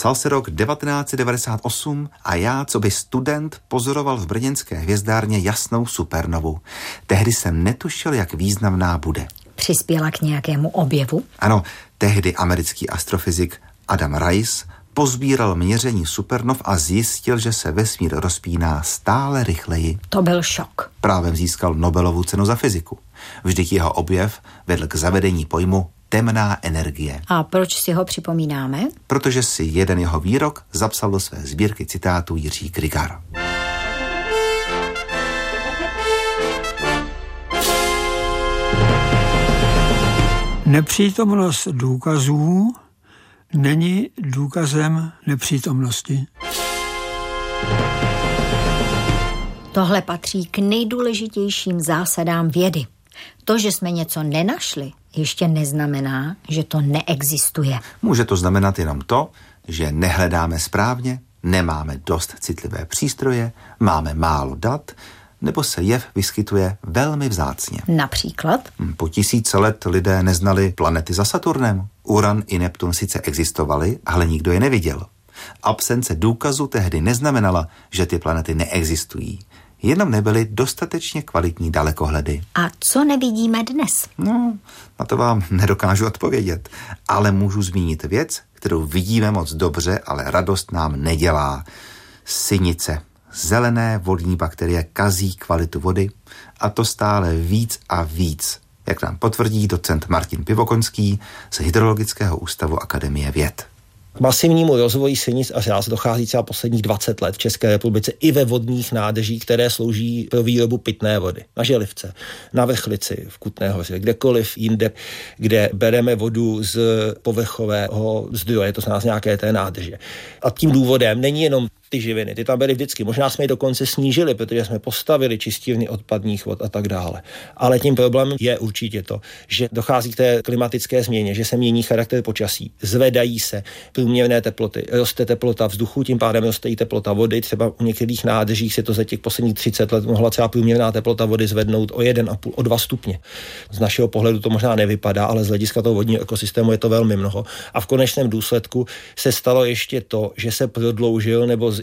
Psal se rok 1998 a já, co by student, pozoroval v brněnské hvězdárně jasnou supernovu. Tehdy jsem netušil, jak významná bude. Přispěla k nějakému objevu? Ano, tehdy americký astrofyzik Adam Rice pozbíral měření supernov a zjistil, že se vesmír rozpíná stále rychleji. To byl šok. Právem získal Nobelovu cenu za fyziku. Vždyť jeho objev vedl k zavedení pojmu temná energie. A proč si ho připomínáme? Protože si jeden jeho výrok zapsal do své sbírky citátů Jiří Krygar. Nepřítomnost důkazů není důkazem nepřítomnosti. Tohle patří k nejdůležitějším zásadám vědy. To, že jsme něco nenašli, ještě neznamená, že to neexistuje. Může to znamenat jenom to, že nehledáme správně, nemáme dost citlivé přístroje, máme málo dat, nebo se jev vyskytuje velmi vzácně. Například? Po tisíce let lidé neznali planety za Saturnem. Uran i Neptun sice existovaly, ale nikdo je neviděl. Absence důkazu tehdy neznamenala, že ty planety neexistují. Jenom nebyly dostatečně kvalitní dalekohledy. A co nevidíme dnes? No, na to vám nedokážu odpovědět. Ale můžu zmínit věc, kterou vidíme moc dobře, ale radost nám nedělá. Sinice. Zelené vodní bakterie kazí kvalitu vody a to stále víc a víc, jak nám potvrdí docent Martin Pivokonský z Hydrologického ústavu Akademie věd. K masivnímu rozvoji sinic a řas dochází třeba posledních 20 let v České republice i ve vodních nádržích, které slouží pro výrobu pitné vody. Na Želivce, na Vrchlici, v Kutné Hoře, kdekoliv jinde, kde bereme vodu z povrchového zdroje, to znamená z nějaké té nádrže. A tím důvodem není jenom ty živiny, ty tam byly vždycky. Možná jsme je dokonce snížili, protože jsme postavili čistírny odpadních vod a tak dále. Ale tím problémem je určitě to, že dochází k té klimatické změně, že se mění charakter počasí, zvedají se průměrné teploty, roste teplota vzduchu, tím pádem roste i teplota vody. Třeba u některých nádržích se to za těch posledních 30 let mohla třeba průměrná teplota vody zvednout o 1,5, o 2 stupně. Z našeho pohledu to možná nevypadá, ale z hlediska toho vodního ekosystému je to velmi mnoho. A v konečném důsledku se stalo ještě to, že se prodloužil nebo